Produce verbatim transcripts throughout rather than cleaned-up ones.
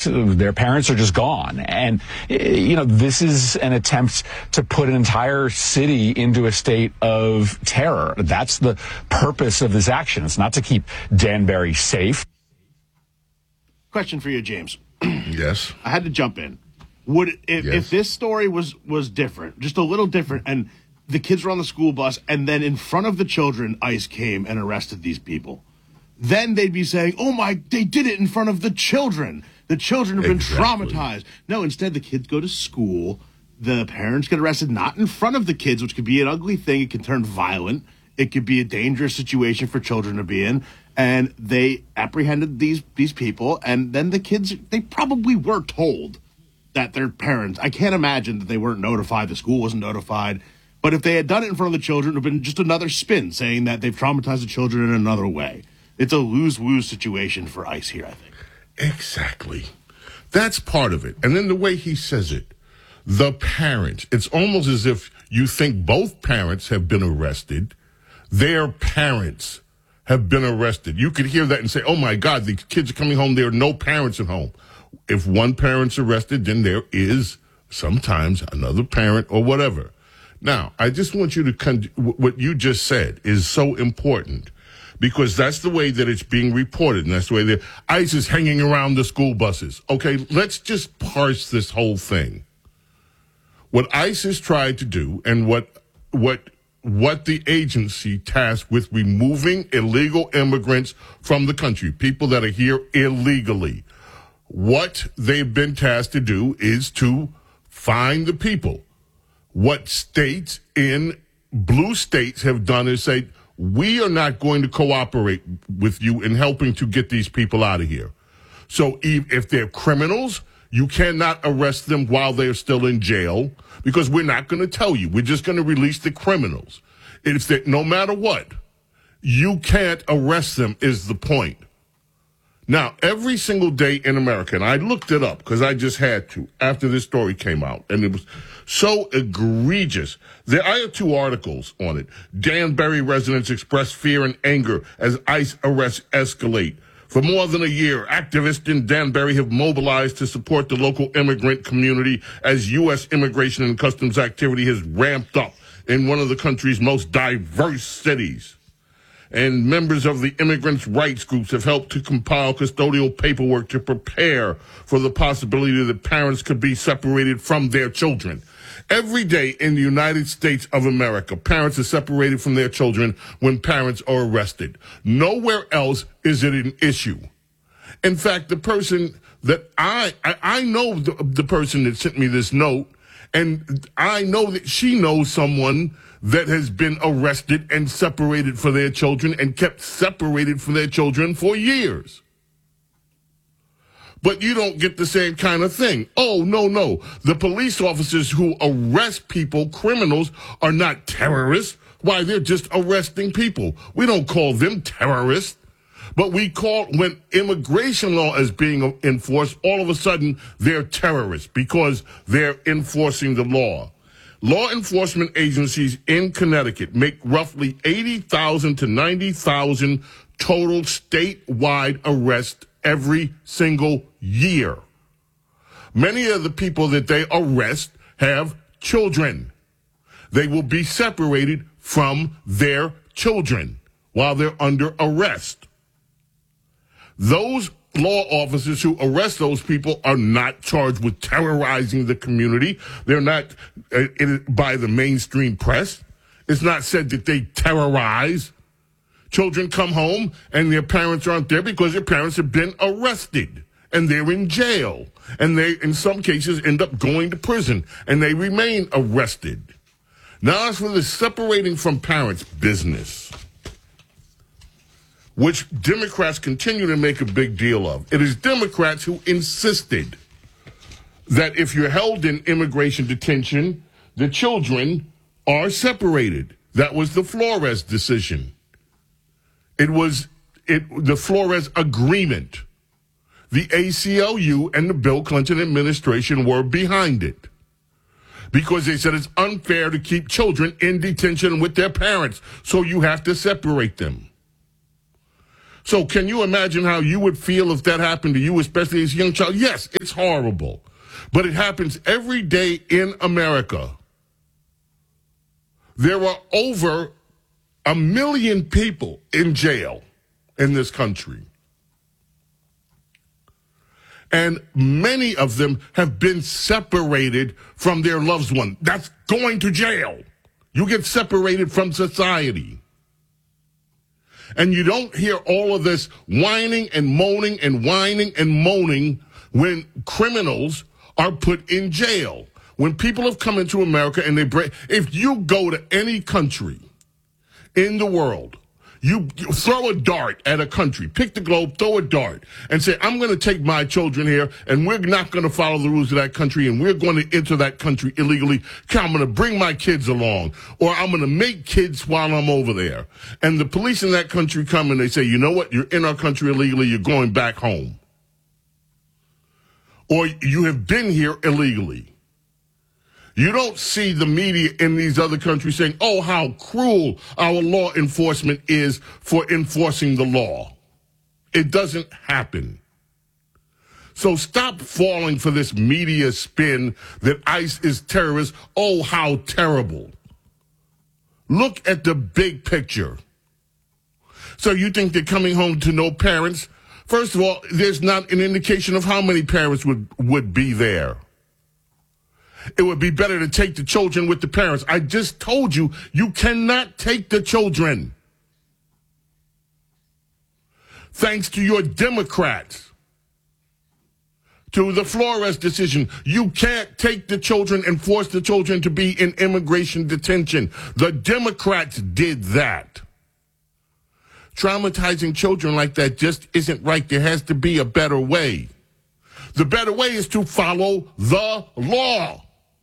their parents are just gone. And, you know, this is an attempt to put an entire city into a state of terror. That's the purpose of this action. It's not to keep Danbury safe. Question for you, James. Yes. I had to jump in. Would if, yes. if this story was was different, just a little different, and the kids were on the school bus, and then in front of the children, ICE came and arrested these people, then they'd be saying, oh my, they did it in front of the children. The children have been exactly. traumatized. No, instead the kids go to school. The parents get arrested, not in front of the kids, which could be an ugly thing. It can turn violent. It could be a dangerous situation for children to be in. And they apprehended these these people, and then the kids, they probably were told that their parents, I can't imagine that they weren't notified, the school wasn't notified. But if they had done it in front of the children, it would have been just another spin saying that they've traumatized the children in another way. It's a lose-lose situation for ICE here, I think. Exactly. That's part of it. And then the way he says it, the parents, it's almost as if you think both parents have been arrested. Their parents have been arrested. You could hear that and say, oh, my God, the kids are coming home. There are no parents at home. If one parent's arrested, then there is sometimes another parent or whatever. Now, I just want you to, con- what you just said is so important because that's the way that it's being reported, and that's the way that ICE is hanging around the school buses. Okay, let's just parse this whole thing. What ICE has tried to do and what what what the agency tasked with removing illegal immigrants from the country, people that are here illegally, what they've been tasked to do is to find the people. What states in blue states have done is say, we are not going to cooperate with you in helping to get these people out of here. So if they're criminals, you cannot arrest them while they're still in jail because we're not going to tell you. We're just going to release the criminals. If they, no matter what, you can't arrest them is the point. Now, every single day in America, and I looked it up because I just had to after this story came out, and it was so egregious. There, I have two articles on it. Danbury residents express fear and anger as ICE arrests escalate. For more than a year, activists in Danbury have mobilized to support the local immigrant community as U S immigration and customs activity has ramped up in one of the country's most diverse cities. And members of the immigrants' rights groups have helped to compile custodial paperwork to prepare for the possibility that parents could be separated from their children. Every day in the United States of America, parents are separated from their children when parents are arrested. Nowhere else is it an issue. In fact, the person that I, I, I know the, the person that sent me this note, and I know that she knows someone that has been arrested and separated from their children and kept separated from their children for years. But you don't get the same kind of thing. Oh, no, no. The police officers who arrest people, criminals, are not terrorists. Why, they're just arresting people. We don't call them terrorists. But we call, when immigration law is being enforced, all of a sudden they're terrorists because they're enforcing the law. Law enforcement agencies in Connecticut make roughly eighty thousand to ninety thousand total statewide arrests every single year. Many of the people that they arrest have children. They will be separated from their children while they're under arrest. Those law officers who arrest those people are not charged with terrorizing the community. They're not uh, in, by the mainstream press. It's not said that they terrorize. Children come home and their parents aren't there because their parents have been arrested and they're in jail. And they, in some cases, end up going to prison and they remain arrested. Now, as for the separating from parents business, which Democrats continue to make a big deal of. It is Democrats who insisted that if you're held in immigration detention, the children are separated. That was the Flores decision. It was it the Flores agreement. The A C L U and the Bill Clinton administration were behind it because they said it's unfair to keep children in detention with their parents, so you have to separate them. So can you imagine how you would feel if that happened to you, especially as a young child? Yes, it's horrible. But it happens every day in America. There are over a million people in jail in this country. And many of them have been separated from their loved one. That's going to jail. You get separated from society. And you don't hear all of this whining and moaning and whining and moaning when criminals are put in jail. When people have come into America and they break, if you go to any country in the world, you, you throw a dart at a country, pick the globe, throw a dart, and say, I'm going to take my children here, and we're not going to follow the rules of that country, and we're going to enter that country illegally. I'm going to bring my kids along, or I'm going to make kids while I'm over there. And the police in that country come and they say, you know what, you're in our country illegally, you're going back home. Or you have been here illegally. You don't see the media in these other countries saying, oh, how cruel our law enforcement is for enforcing the law. It doesn't happen. So stop falling for this media spin that ICE is terrorists. Oh, how terrible. Look at the big picture. So you think they're coming home to no parents? First of all, there's not an indication of how many parents would, would be there. It would be better to take the children with the parents. I just told you, you cannot take the children. Thanks to your Democrats, to the Flores decision, you can't take the children and force the children to be in immigration detention. The Democrats did that. Traumatizing children like that just isn't right. There has to be a better way. The better way is to follow the law.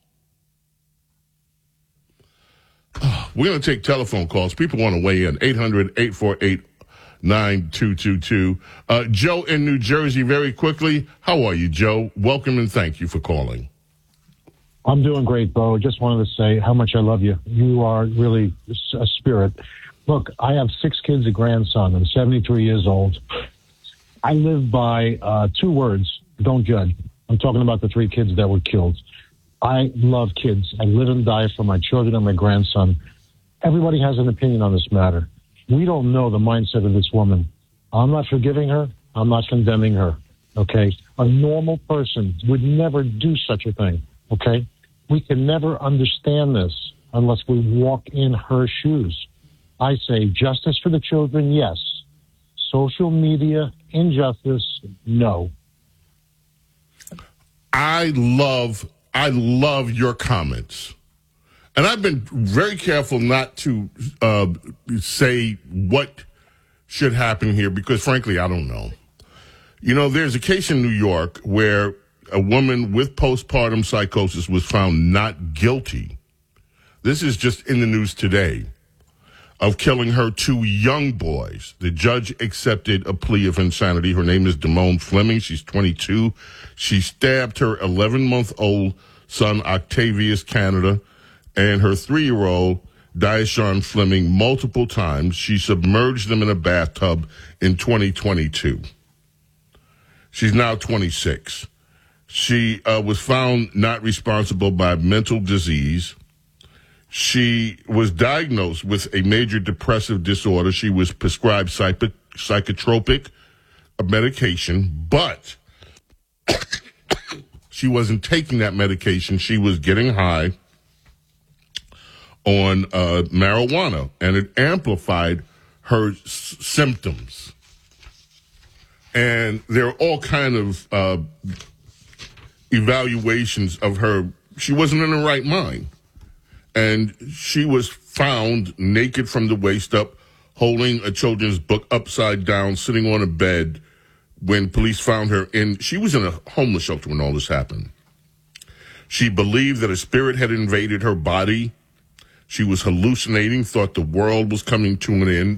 We're going to take telephone calls. People want to weigh in. eight hundred, eight four eight, nine two two two. Uh, Joe in New Jersey, very quickly. How are you, Joe? Welcome and thank you for calling. I'm doing great, Bo. Just wanted to say how much I love you. You are really a spirit. Look, I have six kids, a grandson. I'm seventy-three years old. I live by uh, two words, don't judge. I'm talking about the three kids that were killed. I love kids. I live and die for my children and my grandson. Everybody has an opinion on this matter. We don't know the mindset of this woman. I'm not forgiving her. I'm not condemning her, okay? A normal person would never do such a thing, okay? We can never understand this unless we walk in her shoes. I say justice for the children, yes. Social media, injustice, no. I love, I love your comments. And I've been very careful not to uh, say what should happen here because, frankly, I don't know. You know, there's a case in New York where a woman with postpartum psychosis was found not guilty. This is just in the news today. Of killing her two young boys. The judge accepted a plea of insanity. Her name is Damone Fleming. She's twenty-two. She stabbed her eleven-month-old son, Octavius Canada, and her three-year-old, Daishan Fleming, multiple times. She submerged them in a bathtub in twenty twenty-two. She's now twenty-six. She uh, was found not responsible by mental disease. She was diagnosed with a major depressive disorder. She was prescribed psych- psychotropic medication, but she wasn't taking that medication. She was getting high on uh, marijuana, and it amplified her s- symptoms. And there are all kind of uh, evaluations of her. She wasn't in the right mind. And she was found naked from the waist up, holding a children's book upside down, sitting on a bed when police found her in. She was in a homeless shelter when all this happened. She believed that a spirit had invaded her body. She was hallucinating, thought the world was coming to an end.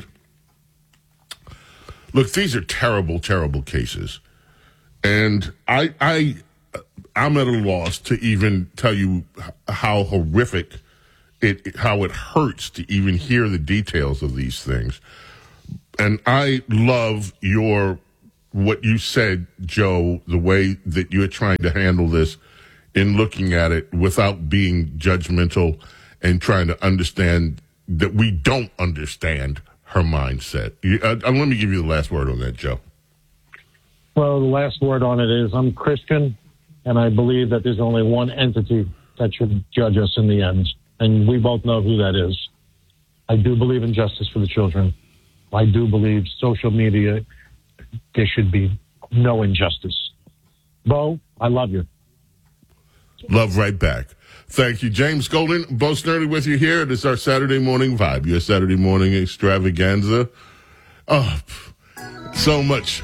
Look, these are terrible, terrible cases. And I, I, I'm at a loss to even tell you how horrific It, how it hurts to even hear the details of these things. and I love your what you said, Joe, the way that you're trying to handle this in looking at it without being judgmental and trying to understand that we don't understand her mindset. You, uh, uh, let me give you the last word on that, Joe. Well, the last word on it is I'm Christian, and I believe that there's only one entity that should judge us in the end, and we both know who that is. I do believe in justice for the children. I do believe social media, there should be no injustice. Bo, I love you. Love right back. Thank you, James Golden. Bo Snerdly with you here. It is our Saturday morning vibe, your Saturday morning extravaganza. Oh, so much.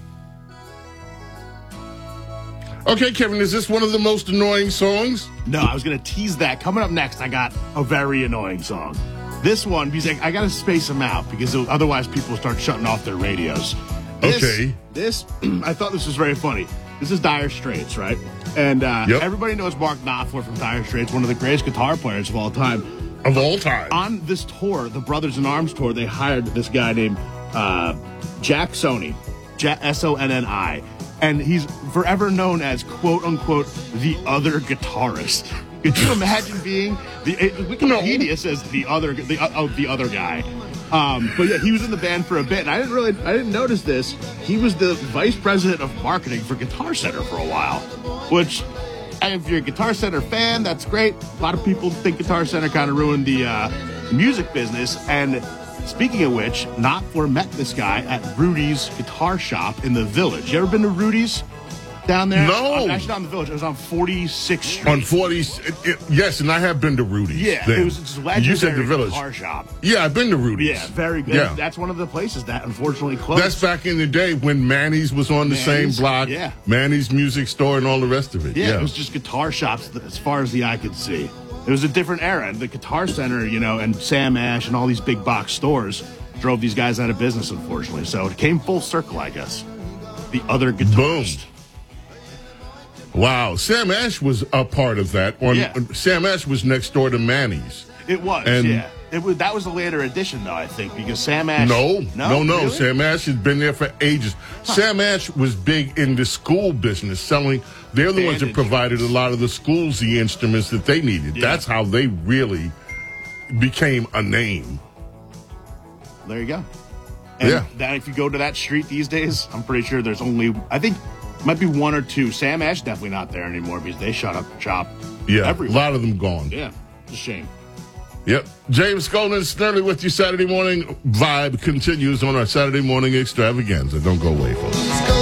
Okay, Kevin, is this one of the most annoying songs? No, I was going to tease that. Coming up next, I got a very annoying song. This one, because I, I got to space them out because otherwise people start shutting off their radios. This, Okay. This, I thought this was very funny. This is Dire Straits, right? And uh, Yep. everybody knows Mark Knopfler from Dire Straits, one of the greatest guitar players of all time. Of all time. On this tour, the Brothers in Arms tour, they hired this guy named uh, Jack Sonni, J- S O N N I. And he's forever known as, quote unquote, the other guitarist. Could you imagine being the Wikipedia says the other the uh, oh, the other guy? Um, but yeah, he was in the band for a bit, and I didn't really I didn't notice this. He was the vice president of marketing for Guitar Center for a while, which, if you're a Guitar Center fan, that's great. A lot of people think Guitar Center kind of ruined the uh, music business. And speaking of which, Knopfler met this guy at Rudy's Guitar Shop in the Village. You ever been to Rudy's down there? No. Uh, actually, not in the Village. It was on forty-sixth Street. On forty, it, it, yes, and I have been to Rudy's. Yeah, then. it was just legendary You said the Village. guitar shop. Yeah, I've been to Rudy's. Yeah, very good. Yeah. That's one of the places that unfortunately closed. That's back in the day when Manny's was on the Manny's, same block. yeah. Manny's Music Store and all the rest of it. yeah, Yeah. it was just guitar shops that, as far as the eye could see. It was a different era. The Guitar Center, you know, and Sam Ash and all these big box stores drove these guys out of business, unfortunately. So it came full circle, I guess. The other guitarist. Boom. Wow. Sam Ash was a part of that. On, Yeah. Sam Ash was next door to Manny's. It was, And- yeah. It was, that was a later addition, though, I think, because Sam Ash... No, no, no. Really? Sam Ash has been there for ages. Sam Ash was big in the school business, selling. They're the ones that Band provided a lot of the schools the instruments that they needed. Yeah. That's how they really became a name. There you go. And Yeah. that, if you go to that street these days, I'm pretty sure there's only, I think, might be one or two. Sam Ash definitely not there anymore because they shut up shop. Yeah, everywhere. a lot of them gone. Yeah, it's a shame. Yep. James Golden, Snerdly with you. Saturday morning vibe continues on our Saturday morning extravaganza. Don't go away, folks.